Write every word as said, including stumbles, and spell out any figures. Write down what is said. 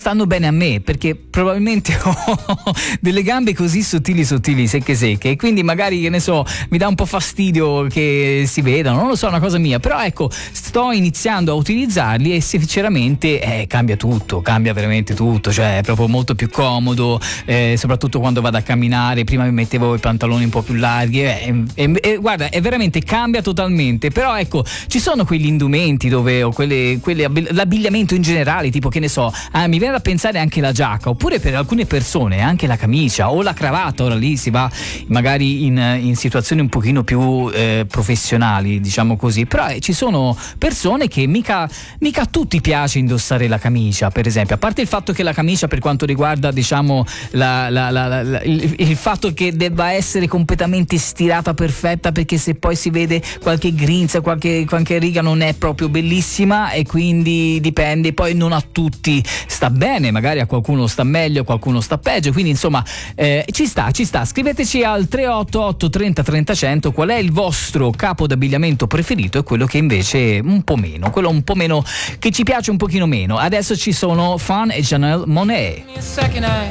stanno bene a me, perché probabilmente ho delle gambe così sottili sottili, secche secche, e quindi magari, che ne so, mi dà un po' fastidio che si vedano, non lo so, è una cosa mia, però ecco, sto iniziando a utilizzarli e sinceramente eh, cambia tutto, cambia veramente tutto, cioè è proprio molto più comodo, eh, soprattutto quando vado a camminare. Prima mi mettevo i pantaloni un po' più larghi e, e, e guarda, è veramente, cambia totalmente. Però ecco, ci sono quegli indumenti dove, o quelle, quelle l'abbigliamento in generale, tipo, che ne so, ah, mi viene da pensare anche la giacca, oppure per alcune persone anche la camicia o la cravatta. Ora lì si va magari in, in situazioni un pochino più eh, professionali, diciamo così, però eh, ci sono persone che mica mica a tutti piace indossare la camicia, per esempio, a parte il fatto che la camicia, per quanto riguarda, diciamo, la, la, la, la, la, il, il fatto che debba essere completamente stirata perfetta, perché se poi si vede qualche grinza, qualche, qualche riga non è proprio bellissima, e quindi dipende, poi non a tutti sta bene, magari a qualcuno sta meglio, a qualcuno sta peggio, quindi insomma eh, ci sta, ci sta. Scriveteci al tre otto otto trenta trenta cento qual è il vostro capo d'abbigliamento preferito e quello che invece un po' meno, quello un po' meno, che ci piace un pochino meno. Adesso ci sono Fan e Janelle Monáe.